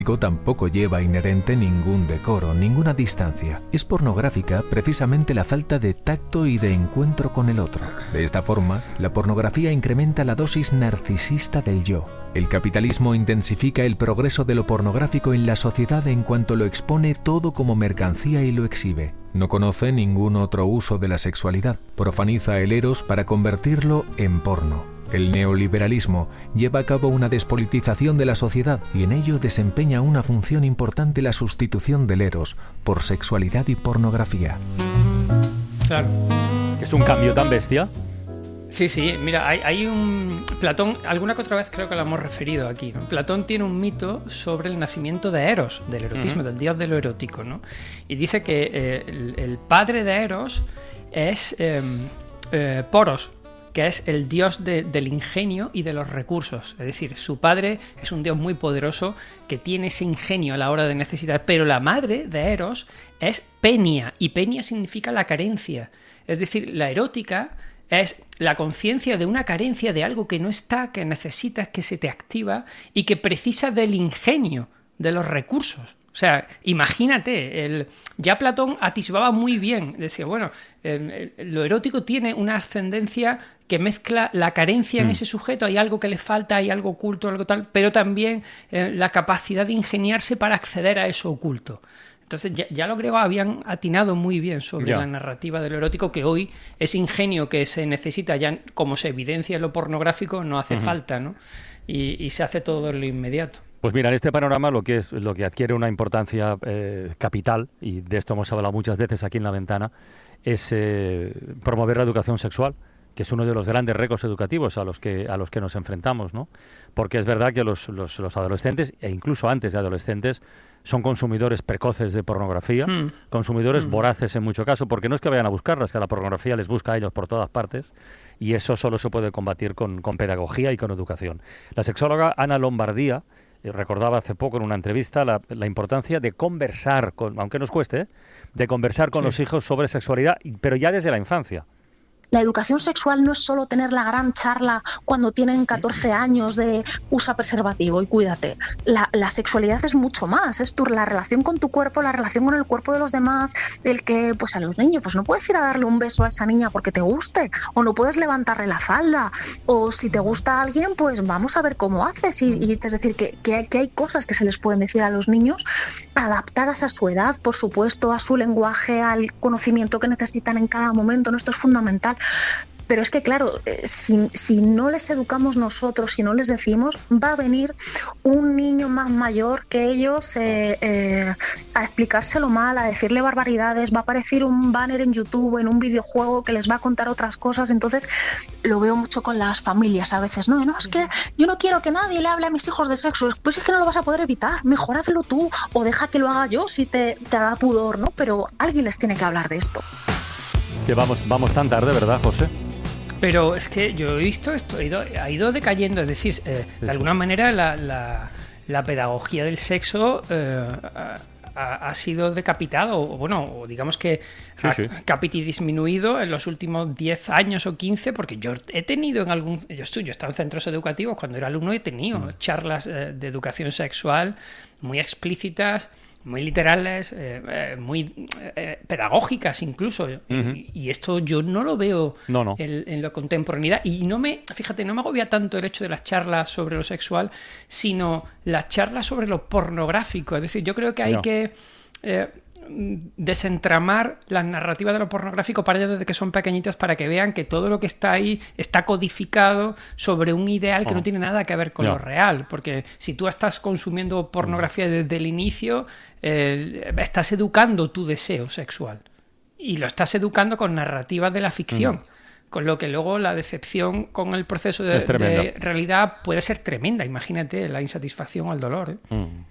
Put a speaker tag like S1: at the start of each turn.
S1: Tampoco lleva inherente ningún decoro, ninguna distancia. Es pornográfica precisamente la falta de tacto y de encuentro con el otro. De esta forma, la pornografía incrementa la dosis narcisista del yo. El capitalismo intensifica el progreso de lo pornográfico en la sociedad en cuanto lo expone todo como mercancía y lo exhibe. No conoce ningún otro uso de la sexualidad. Profaniza el eros para convertirlo en porno. El neoliberalismo lleva a cabo una despolitización de la sociedad y en ello desempeña una función importante la sustitución del eros por sexualidad y pornografía.
S2: Claro.
S3: ¿Es un cambio tan bestia?
S2: Sí, mira, hay un... Platón, alguna que otra vez creo que lo hemos referido aquí, ¿no? Platón tiene un mito sobre el nacimiento de Eros, del erotismo, del dios de lo erótico, ¿no? Y dice que el padre de Eros es Poros, que es el dios del ingenio y de los recursos. Es decir, su padre es un dios muy poderoso que tiene ese ingenio a la hora de necesitar, pero la madre de Eros es Penia, y Penia significa la carencia. Es decir, la erótica es la conciencia de una carencia, de algo que no está, que necesitas, que se te activa y que precisa del ingenio, de los recursos. O sea, imagínate, ya Platón atisbaba muy bien, decía, bueno, lo erótico tiene una ascendencia que mezcla la carencia en ese sujeto, hay algo que le falta, hay algo oculto, algo tal, pero también la capacidad de ingeniarse para acceder a eso oculto. Entonces ya los griegos habían atinado muy bien sobre la narrativa de lo erótico, que hoy ese ingenio que se necesita, ya como se evidencia en lo pornográfico, no hace falta, ¿no? Y se hace todo en lo inmediato.
S3: Pues mira, en este panorama lo que adquiere una importancia capital, y de esto hemos hablado muchas veces aquí en La Ventana, es promover la educación sexual, que es uno de los grandes retos educativos a los que nos enfrentamos, ¿no? Porque es verdad que los adolescentes, e incluso antes de adolescentes, son consumidores precoces de pornografía, consumidores voraces en mucho caso, porque no es que vayan a buscarla, es que la pornografía les busca a ellos por todas partes, y eso solo se puede combatir con pedagogía y con educación. La sexóloga Ana Lombardía recordaba hace poco en una entrevista la importancia de conversar, aunque nos cueste, de conversar con los hijos sobre sexualidad, pero ya desde la infancia.
S4: La educación sexual no es solo tener la gran charla cuando tienen 14 años de usa preservativo y cuídate. La sexualidad es mucho más, es la relación con tu cuerpo, la relación con el cuerpo de los demás, el que pues a los niños pues no puedes ir a darle un beso a esa niña porque te guste, o no puedes levantarle la falda, o si te gusta a alguien pues vamos a ver cómo haces, y es decir que hay cosas que se les pueden decir a los niños adaptadas a su edad, por supuesto, a su lenguaje, al conocimiento que necesitan en cada momento, ¿no? Esto es fundamental. Pero es que, claro, si no les educamos nosotros, si no les decimos, va a venir un niño más mayor que ellos a explicárselo mal, a decirle barbaridades, va a aparecer un banner en YouTube, en un videojuego que les va a contar otras cosas. Entonces, lo veo mucho con las familias a veces, ¿no? Es que yo no quiero que nadie le hable a mis hijos de sexo. Pues es que no lo vas a poder evitar, mejor hazlo tú, o deja que lo haga yo si te da pudor, ¿no? Pero alguien les tiene que hablar de esto.
S3: Que vamos tan tarde, ¿verdad, José?
S2: Pero es que yo he visto esto, ha ido decayendo, es decir, de alguna manera la pedagogía del sexo ha sido decapitado, o digamos que ha disminuido en los últimos 10 años o 15, porque yo he tenido yo he estado en centros educativos cuando era alumno, he tenido charlas de educación sexual muy explícitas, muy literales, muy pedagógicas incluso, y esto yo no lo veo en la contemporaneidad, y no me agobia tanto el hecho de las charlas sobre lo sexual, sino las charlas sobre lo pornográfico. Es decir, yo creo que hay que desentramar las narrativas de lo pornográfico para ellos desde que son pequeñitos, para que vean que todo lo que está ahí está codificado sobre un ideal que no tiene nada que ver con lo real, porque si tú estás consumiendo pornografía desde el inicio, estás educando tu deseo sexual y lo estás educando con narrativas de la ficción, con lo que luego la decepción con el proceso de realidad puede ser tremenda. Imagínate la insatisfacción o el dolor, ¿eh?